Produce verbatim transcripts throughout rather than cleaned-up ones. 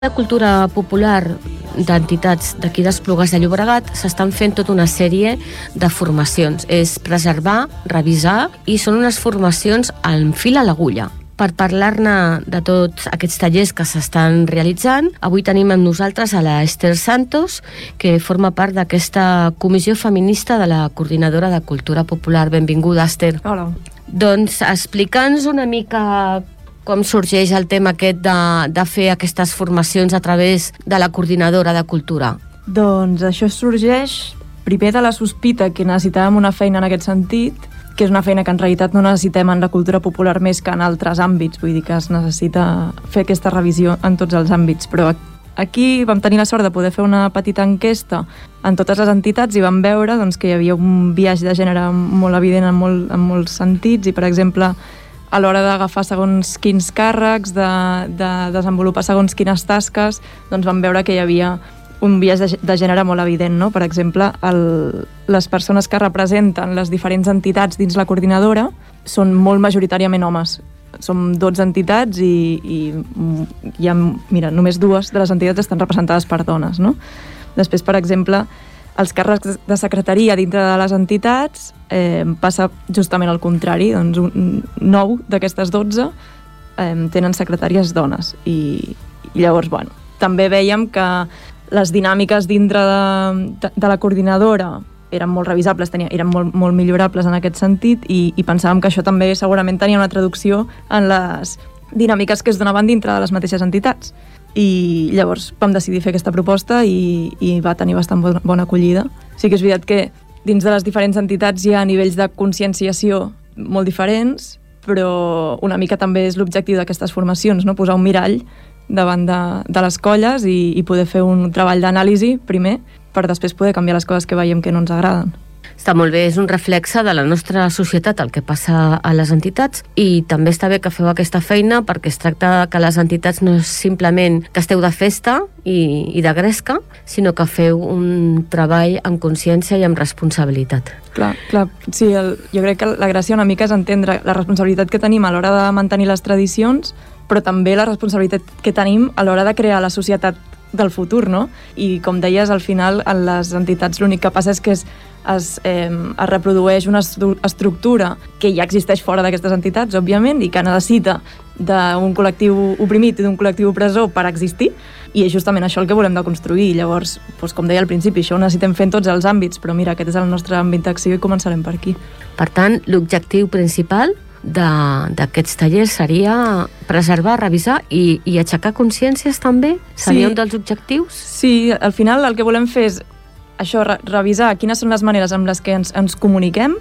La cultura popular d'entitats d'aquí d'Esplugues de Llobregat s'estan fent tota una sèrie de formacions. És preservar, revisar, i són unes formacions amb fil a l'agulla. Per parlar-ne de tots aquests tallers que s'estan realitzant, avui tenim amb nosaltres a la Esther Santos, que forma part d'aquesta comissió feminista de la Coordinadora de Cultura Popular. Benvinguda, Esther. Hola. Doncs explica'ns una mica com sorgeix el tema aquest de, de fer aquestes formacions a través de la Coordinadora de Cultura. Doncs això sorgeix primer de la sospita que necessitàvem una feina en aquest sentit, que és una feina que en realitat no necessitem en la cultura popular més que en altres àmbits, vull dir que es necessita fer aquesta revisió en tots els àmbits, però aquí vam tenir la sort de poder fer una petita enquesta en totes les entitats i vam veure doncs, que hi havia un biaix de gènere molt evident en, molt, en molts sentits i, per exemple, a l'hora d'agafar segons quins càrrecs, de, de desenvolupar segons quines tasques, doncs vam veure que hi havia un biaix de, de gènere molt evident, no? Per exemple, el, les persones que representen les diferents entitats dins la coordinadora són molt majoritàriament homes. Som dotze entitats i, i hi ha, mira, només dues de les entitats estan representades per dones, no? Després, per exemple, els càrrecs de secretaria dintre de les entitats eh, passa justament al contrari, doncs un, nou d'aquestes dotze eh, tenen secretàries dones i, i llavors, bueno, també veiem que les dinàmiques dintre de, de, de la coordinadora eren molt revisables, tenia, eren molt, molt millorables en aquest sentit i, i pensàvem que això també segurament tenia una traducció en les dinàmiques que es donaven dintre de les mateixes entitats. I llavors vam decidir fer aquesta proposta i, i va tenir bastant bona, bona acollida. Sí que és veritat que dins de les diferents entitats hi ha nivells de conscienciació molt diferents, però una mica també és l'objectiu d'aquestes formacions, no? Posar un mirall davant de, de les colles i, i poder fer un treball d'anàlisi primer per després poder canviar les coses que veiem que no ens agraden. Està molt bé, és un reflexe de la nostra societat el que passa a les entitats i també està bé que feu aquesta feina perquè es tracta que les entitats no és simplement que esteu de festa i, i de gresca, sinó que feu un treball amb consciència i amb responsabilitat. Clar, clar, sí, el, jo crec que la gràcia una mica és entendre la responsabilitat que tenim a l'hora de mantenir les tradicions, però també la responsabilitat que tenim a l'hora de crear la societat del futur, no? I com deies, al final en les entitats l'únic que passa és que es, es, eh, es reprodueix una estructura que ja existeix fora d'aquestes entitats, òbviament, i que necessita d'un col·lectiu oprimit i d'un col·lectiu opressor per existir, i és justament això el que volem de construir. Llavors, doncs, com deia al principi, això ho necessitem fer en tots els àmbits, però mira, aquest és el nostre àmbit d'acció i començarem per aquí. Per tant, l'objectiu principal d'aquests tallers seria preservar, revisar i, i aixecar consciències també? Seria sí. Un dels objectius? Sí, al final el que volem fer és això, re revisar quines són les maneres amb les que ens, ens comuniquem,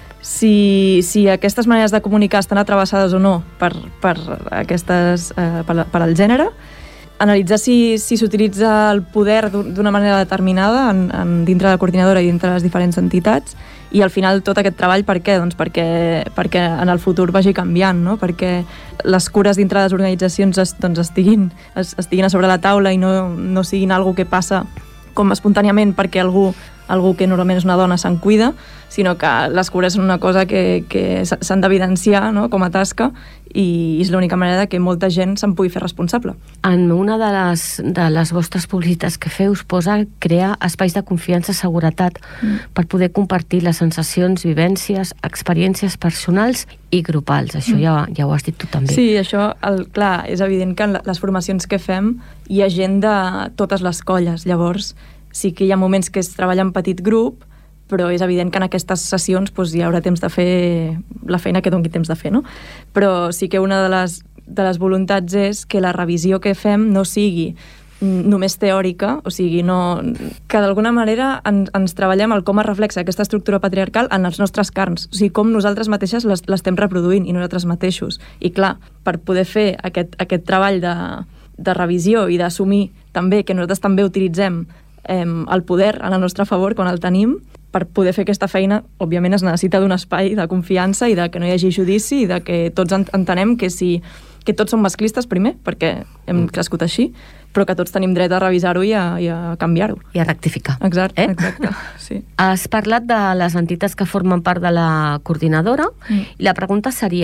si, si aquestes maneres de comunicar estan atravessades o no per, per, aquestes, eh, per, per al gènere, analitzar si s'utilitza el poder d'una manera determinada en, en, dintre de la coordinadora i dintre de les diferents entitats, i al final tot aquest treball per què? Doncs perquè, perquè en el futur vagi canviant, no? Perquè les cures dintre de les organitzacions es, doncs estiguin, es, estiguin a sobre la taula i no, no siguin algo que passa com espontàniament perquè algú, algú que normalment és una dona se'n cuida, sinó que les cures són una cosa que, que s'han d'evidenciar, no? Com a tasca, i és l'única manera que molta gent se'n pugui fer responsable. En una de les, de les vostres publicitats que feu us posa crear espais de confiança i seguretat mm. per poder compartir les sensacions, vivències, experiències personals i grupals. Això mm. ja, ja ho has dit tu també. Sí, això, el, clar, és evident que en les formacions que fem hi ha gent de totes les colles. Llavors, sí que hi ha moments que es treballa en petit grup, però és evident que en aquestes sessions doncs, hi haurà temps de fer la feina que doni temps de fer, no? Però sí que una de les, de les voluntats és que la revisió que fem no sigui només teòrica, o sigui, no, que d'alguna manera ens, ens treballem el com es reflexa aquesta estructura patriarcal en els nostres carns, o sigui, com nosaltres mateixes l'estem reproduint i nosaltres mateixos. I clar, per poder fer aquest, aquest treball de, de revisió i d'assumir també que nosaltres també utilitzem eh, el poder a la nostra favor quan el tenim, per poder fer aquesta feina, òbviament es necessita d'un espai de confiança i de que no hi hagi judici i de que tots entenem que si que tots som masclistes primer, perquè hem crescut així, però que tots tenim dret a revisar-ho i, i a canviar-ho. I a rectificar. Exacte, eh? exacte. Sí. Has parlat de les entitats que formen part de la coordinadora mm. i la pregunta seria,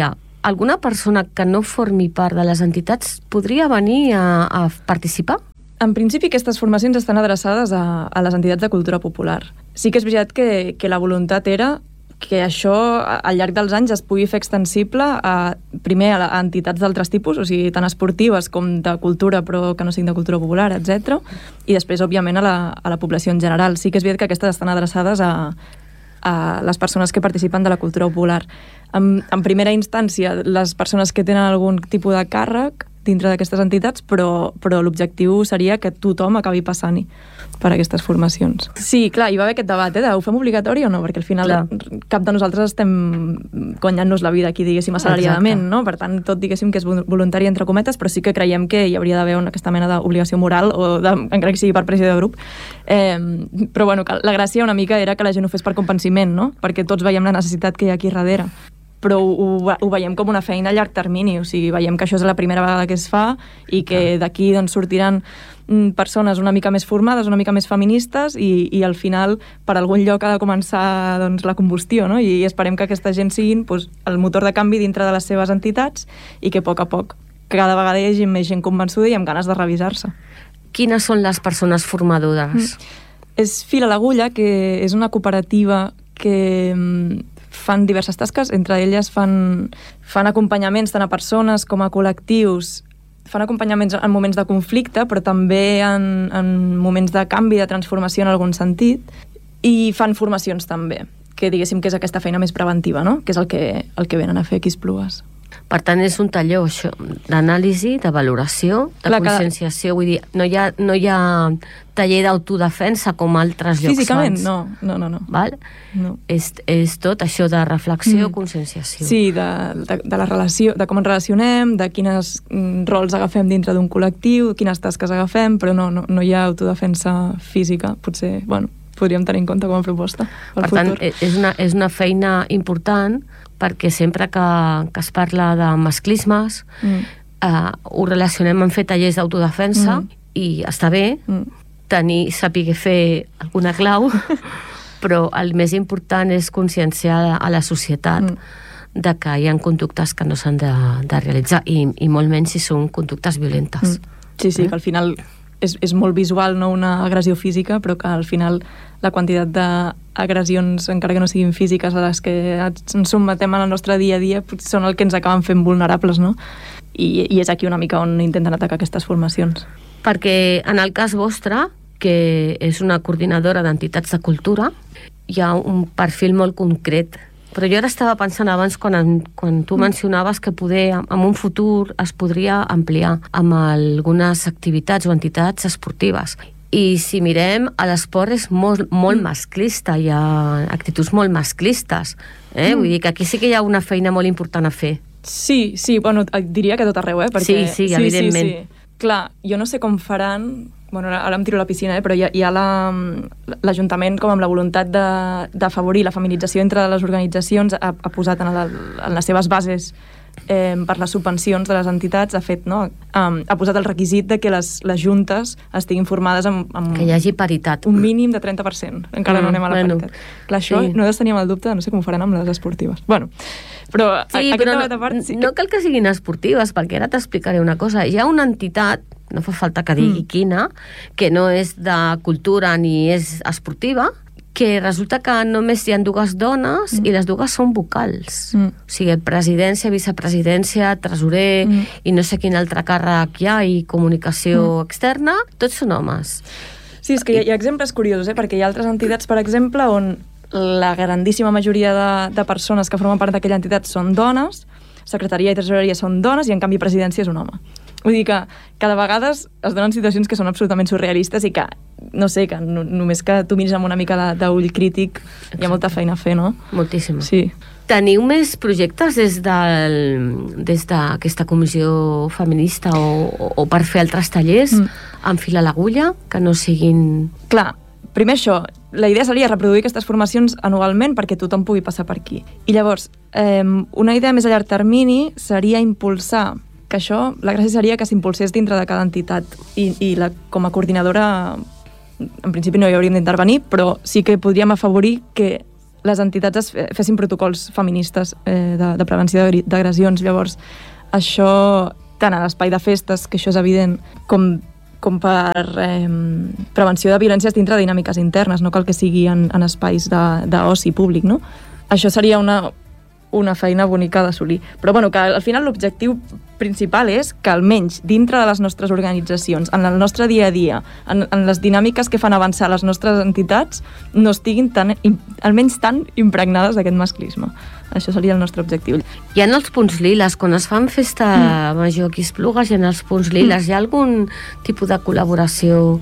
alguna persona que no formi part de les entitats podria venir a, a participar? En principi, aquestes formacions estan adreçades a, a les entitats de cultura popular. Sí que és veritat que, que la voluntat era que això al llarg dels anys es pugui fer extensible a, primer a, a entitats d'altres tipus, o sigui, tant esportives com de cultura, però que no siguin de cultura popular, etcètera. I després, òbviament, a la, a la població en general. Sí que és veritat que aquestes estan adreçades a, a les persones que participen de la cultura popular. En, en primera instància, les persones que tenen algun tipus de càrrec dintre d'aquestes entitats, però, però l'objectiu seria que tothom acabi passant-hi per aquestes formacions. Sí, clar, hi va haver aquest debat, eh, de ho fem obligatori o no, perquè al final clar. Cap de nosaltres estem guanyant-nos la vida aquí, diguéssim, assalariadament, no? Per tant, tot diguéssim que és voluntari entre cometes, però sí que creiem que hi hauria d'haver aquesta mena d'obligació moral, o de, encara que sigui per pressió de grup. Eh, però bueno, la gràcia una mica era que la gent ho fes per convenciment, no? Perquè tots veiem la necessitat que hi ha aquí darrere. Però ho, ho veiem com una feina a llarg termini, o sigui, veiem que això és la primera vegada que es fa i que d'aquí doncs, sortiran persones una mica més formades, una mica més feministes i, i al final per algun lloc ha de començar doncs, la combustió, no? I esperem que aquesta gent siguin doncs, el motor de canvi dintre de les seves entitats i que a poc a poc cada vegada hi hagi més gent convençuda i amb ganes de revisar-se. Quines són les persones formadores? Mm. És Fil a l'Agulla, que és una cooperativa que fan diverses tasques, entre elles fan, fan acompanyaments tant a persones com a col·lectius, fan acompanyaments en moments de conflicte, però també en, en moments de canvi, de transformació en algun sentit, i fan formacions també, que diguéssim que és aquesta feina més preventiva, no? Que és el que, el que venen a fer aquí a Esplugues. Per tant, és un taller d'anàlisi, de valoració, de Clar, conscienciació. Vull dir, no hi ha, no hi ha taller d'autodefensa com altres llocs. Físicament, no. no, no, no. Val? no. És, és tot això de reflexió, mm. conscienciació. Sí, de, de, de la relació, de com ens relacionem, de quines rols agafem dintre d'un col·lectiu, quines tasques agafem, però no, no, no hi ha autodefensa física. Potser, bueno, podríem tenir en compte com a proposta per tant, és una, és una feina important perquè sempre que, que es parla de masclismes mm. eh, ho relacionem amb fer tallers d'autodefensa mm. i està bé mm. tenir, saber fer alguna clau però el més important és conscienciar a la societat mm. de que hi ha conductes que no s'han de, de realitzar i, i molt menys si són conductes violentes. Mm. Sí, sí, eh? que al final és, és molt visual, no una agressió física, però que al final la quantitat d'agressions, encara que no siguin físiques, a les que ens sotmetem en el nostre dia a dia, són el que ens acaben fent vulnerables, no? I, i és aquí una mica on intenten atacar aquestes formacions. Perquè en el cas vostre, que és una coordinadora d'entitats de cultura, hi ha un perfil molt concret. Però jo ara estava pensant abans, quan, quan tu mencionaves que poder, en un futur es podria ampliar amb algunes activitats o entitats esportives. I si mirem, l'esport és molt, molt masclista, hi ha actituds molt masclistes. Eh? Mm. Vull dir que aquí sí que hi ha una feina molt important a fer. Sí, sí, bueno, diria que tot arreu, eh? Perquè... Sí, sí, sí, evidentment. Sí, sí. Clar, jo no sé com faran... Bueno, ara em tiro a la piscina, eh? però hi ha, hi ha l'Ajuntament com amb la voluntat d'afavorir la feminització entre les organitzacions, ha, ha posat en, la, en les seves bases eh, per les subvencions de les entitats, ha fet, no? Um, ha posat el requisit de que les, les juntes estiguin formades amb, amb... Que hi hagi paritat. Un mínim de trenta per cent. Encara mm, no anem a la bueno, paritat. Clar, això sí. Nosaltres teníem el dubte, no sé com ho faran amb les esportives. Bueno, però... Sí, però no, part, sí. no cal que siguin esportives, perquè ara t'explicaré una cosa. Hi ha una entitat, no fa falta que digui mm. quina, que no és de cultura ni és esportiva, que resulta que només hi ha dues dones mm. i les dues són vocals. Mm. O sigui, presidència, vicepresidència, tresorer mm. i no sé quin altre càrrec hi ha, i comunicació mm. externa, tots són homes. Sí, és que hi ha, hi ha exemples curiosos, eh? Perquè hi ha altres entitats, per exemple, on la grandíssima majoria de, de persones que formen part d'aquella entitat són dones, secretaria i tresoreria són dones, i en canvi presidència és un home. Vull dir que cada vegada es donen situacions que són absolutament surrealistes i que, no sé, que no, només que tu miris amb una mica d'ull crític hi ha molta feina a fer, no? Moltíssima. Sí. Teniu més projectes des del, des d'aquesta comissió feminista o, o per fer altres tallers mm. amb fil a l'agulla que no siguin... Clar, primer això, la idea seria reproduir aquestes formacions anualment perquè tothom pugui passar per aquí. I llavors, eh, una idea més a llarg termini seria impulsar que això, la gràcia seria que s'impulsés dintre de cada entitat i, i la, com a coordinadora en principi no hi hauríem d'intervenir, però sí que podríem afavorir que les entitats es fessin protocols feministes eh, de, de prevenció d'agressions. Llavors, això, tant a l'espai de festes, que això és evident, com, com per eh, prevenció de violències dintre de dinàmiques internes, no cal que sigui en, en espais d'oci públic, no? Això seria una, una feina bonica d'assolir. Però bueno, que al final l'objectiu principal és que almenys dintre de les nostres organitzacions, en el nostre dia a dia, en, en les dinàmiques que fan avançar les nostres entitats, no estiguin tan, almenys tan impregnades d'aquest masclisme. Això seria el nostre objectiu. Hi ha els punts liles, quan es fan festa mm. major aquí a Esplugues, hi ha els punts liles, mm. hi ha algun tipus de col·laboració?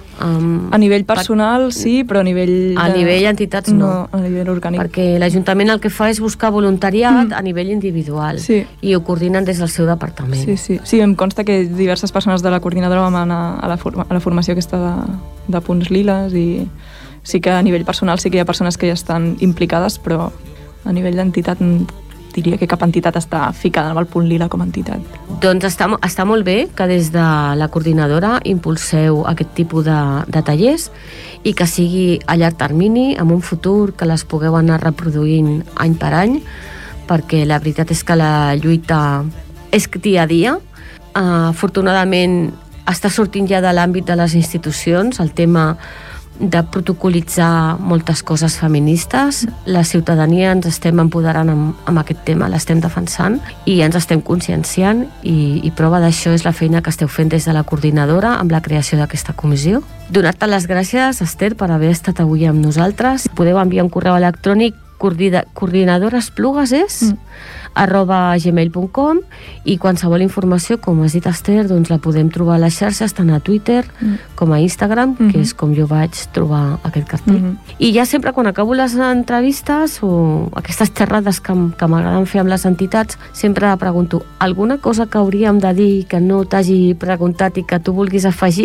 Um, a nivell personal, per, sí, però a nivell... A de... nivell entitats no. No, a nivell orgànic. Perquè l'Ajuntament el que fa és buscar voluntariat mm. a nivell individual, sí. I ho coordinen des del seu departament. Sí, sí. Sí, em consta que diverses persones de la coordinadora vam anar a la, forma, a la formació aquesta de, de punts liles, i sí que a nivell personal sí que hi ha persones que ja estan implicades, però a nivell d'entitat diria que cap entitat està ficada amb el punt lila com a entitat. Doncs està, està molt bé que des de la coordinadora impulseu aquest tipus de, de tallers i que sigui a llarg termini, en un futur, que les pugueu anar reproduint any per any, perquè la veritat és que la lluita és dia a dia. Uh, afortunadament està sortint ja de l'àmbit de les institucions el tema de protocolitzar moltes coses feministes. La ciutadania ens estem empoderant amb, amb aquest tema, l'estem defensant i ens estem conscienciant, i, i prova d'això és la feina que esteu fent des de la coordinadora amb la creació d'aquesta comissió. Donar-te les gràcies, Esther, per haver estat avui amb nosaltres. Podeu enviar un correu electrònic coordinadoresplugues és mm. arroba gmail punt com, i qualsevol informació, com has dit, Esther, doncs la podem trobar a les xarxes, tant a Twitter mm. com a Instagram, mm-hmm. que és com jo vaig trobar aquest cartell. Mm-hmm. I ja sempre quan acabo les entrevistes o aquestes xerrades que, que m'agraden fer amb les entitats, sempre pregunto alguna cosa que hauríem de dir que no t'hagi preguntat i que tu vulguis afegir?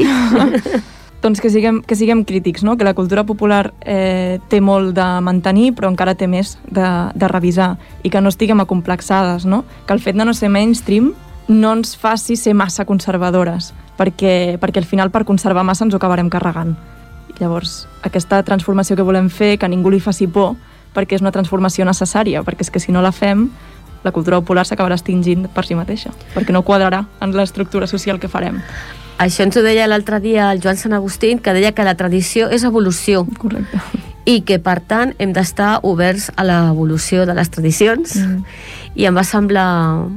Doncs que siguem, que siguem crítics, no? Que la cultura popular eh, té molt de mantenir, però encara té més de, de revisar, i que no estiguem acomplexades, no? Que el fet de no ser mainstream no ens faci ser massa conservadores, perquè, perquè al final per conservar massa ens ho acabarem carregant. I llavors, aquesta transformació que volem fer, que ningú li faci por, perquè és una transformació necessària, perquè és que si no la fem, la cultura popular s'acabarà extingint per si mateixa, perquè no quadrarà en l'estructura social que farem. Això ens ho deia l'altre dia el Joan Sant Agustín, que deia que la tradició és evolució. Correcte. I que, per tant, hem d'estar oberts a l'evolució de les tradicions. Mm. I em va semblar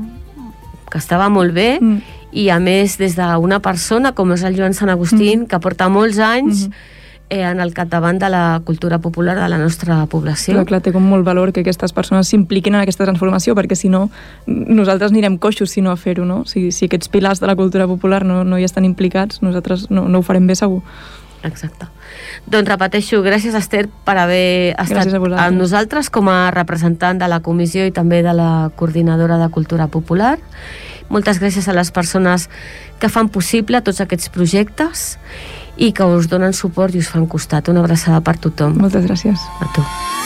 que estava molt bé, mm. i a més des d'una persona com és el Joan Sant Agustín, mm. que porta molts anys mm. eh, en el capdavant de la cultura popular de la nostra població. Clar, clar, té com molt valor que aquestes persones s'impliquin en aquesta transformació, perquè si no, nosaltres anirem coixos si no a fer-ho, no? Si, si aquests pilars de la cultura popular no, no hi estan implicats, nosaltres no, no ho farem bé segur. Exacte. Doncs repeteixo, gràcies, Esther, per haver estat amb nosaltres com a representant de la comissió i també de la coordinadora de cultura popular. Moltes gràcies a les persones que fan possible tots aquests projectes i que us donen suport i us fan costat. Una abraçada per tothom. Moltes gràcies. A tu.